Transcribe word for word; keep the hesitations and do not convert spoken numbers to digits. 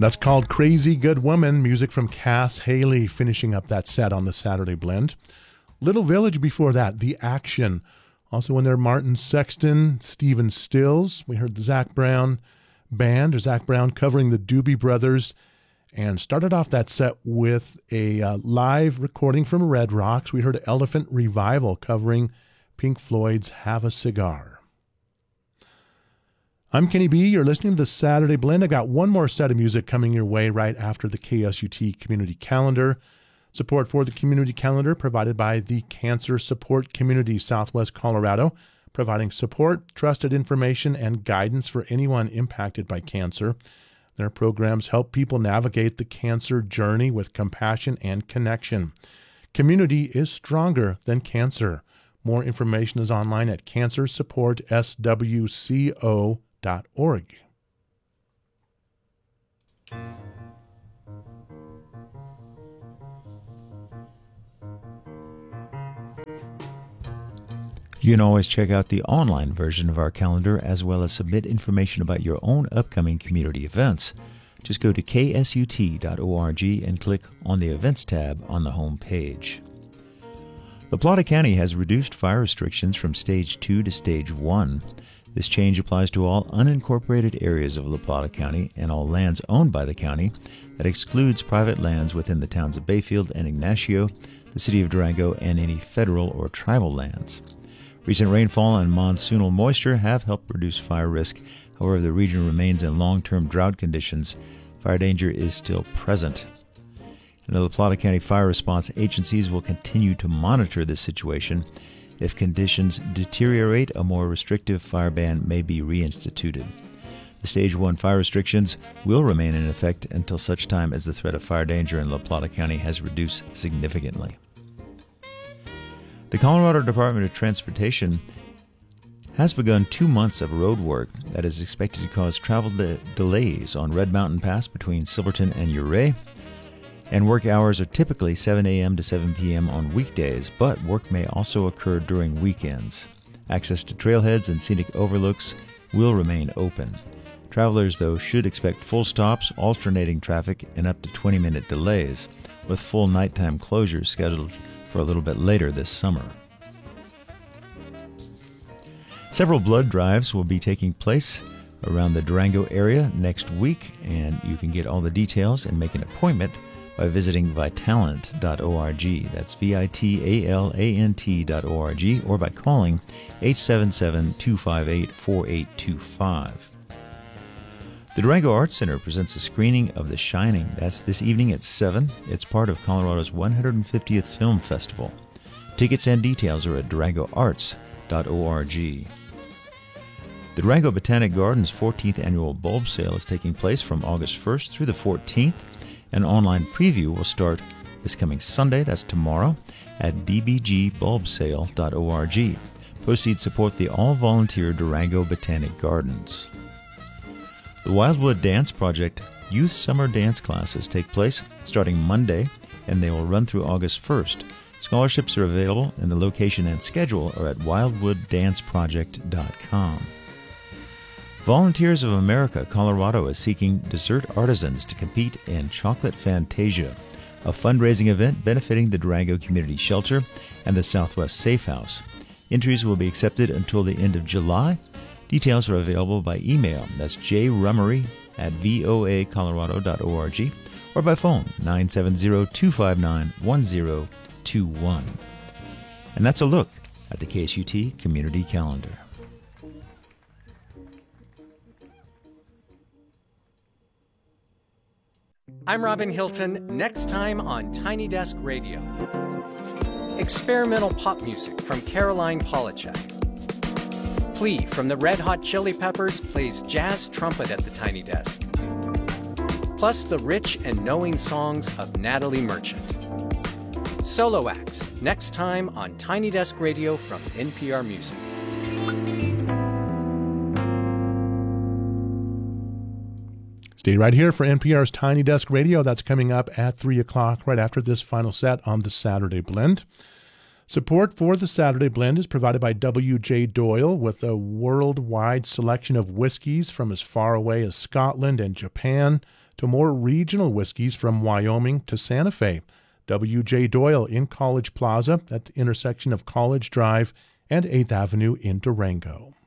That's called Crazy Good Woman, music from Cass Haley, finishing up that set on the Saturday Blend. Little Village before that, The Action. Also in there, Martin Sexton, Stephen Stills. We heard the Zac Brown Band, or Zac Brown covering the Doobie Brothers, and started off that set with a uh, live recording from Red Rocks. We heard Elephant Revival covering Pink Floyd's Have a Cigar. I'm Kenny B. You're listening to the Saturday Blend. I got one more set of music coming your way right after the K S U T Community Calendar. Support for the Community Calendar provided by the Cancer Support Community, Southwest Colorado, providing support, trusted information, and guidance for anyone impacted by cancer. Their programs help people navigate the cancer journey with compassion and connection. Community is stronger than cancer. More information is online at cancer support s w c o dot org. You can always check out the online version of our calendar as well as submit information about your own upcoming community events. Just go to k s u t dot org and click on the Events tab on the home page. La Plata County has reduced fire restrictions from Stage two to Stage one. This change applies to all unincorporated areas of La Plata County and all lands owned by the county. That excludes private lands within the towns of Bayfield and Ignacio, the city of Durango, and any federal or tribal lands. Recent rainfall and monsoonal moisture have helped reduce fire risk. However, the region remains in long-term drought conditions. Fire danger is still present. And the La Plata County Fire Response agencies will continue to monitor this situation. If conditions deteriorate, a more restrictive fire ban may be reinstituted. The Stage one fire restrictions will remain in effect until such time as the threat of fire danger in La Plata County has reduced significantly. The Colorado Department of Transportation has begun two months of road work that is expected to cause travel de- delays on Red Mountain Pass between Silverton and Ouray. And work hours are typically seven a.m. to seven p.m. on weekdays, but work may also occur during weekends. Access to trailheads and scenic overlooks will remain open. Travelers, though, should expect full stops, alternating traffic, and up to twenty-minute delays, with full nighttime closures scheduled for a little bit later this summer. Several blood drives will be taking place around the Durango area next week, and you can get all the details and make an appointment by visiting vitalant dot org. That's V I T A L A N T dot org, or by calling eight seven seven, two five eight, four eight two five. The Durango Arts Center presents a screening of The Shining. That's this evening at seven. It's part of Colorado's one hundred fiftieth Film Festival. Tickets and details are at durango arts dot org. The Durango Botanic Gardens fourteenth Annual Bulb Sale is taking place from August first through the fourteenth. An online preview will start this coming Sunday, that's tomorrow, at d b g bulb sale dot org. Proceeds support the all-volunteer Durango Botanic Gardens. The Wildwood Dance Project Youth Summer Dance Classes take place starting Monday, and they will run through August first. Scholarships are available, and the location and schedule are at wildwood dance project dot com. Volunteers of America Colorado is seeking dessert artisans to compete in Chocolate Fantasia, a fundraising event benefiting the Durango Community Shelter and the Southwest Safe House. Entries will be accepted until the end of July. Details are available by email. That's jrummery at voa colorado dot org, or by phone nine seven zero, two five nine, one zero two one. And that's a look at the K S U T Community Calendar. I'm Robin Hilton. Next time on Tiny Desk Radio. Experimental pop music from Caroline Polachek. Flea from the Red Hot Chili Peppers plays jazz trumpet at the Tiny Desk. Plus the rich and knowing songs of Natalie Merchant. Solo acts next time on Tiny Desk Radio from N P R Music. Stay right here for N P R's Tiny Desk Radio. That's coming up at three o'clock right after this final set on the Saturday Blend. Support for the Saturday Blend is provided by W J Doyle with a worldwide selection of whiskeys from as far away as Scotland and Japan to more regional whiskeys from Wyoming to Santa Fe. W J. Doyle in College Plaza at the intersection of College Drive and eighth Avenue in Durango.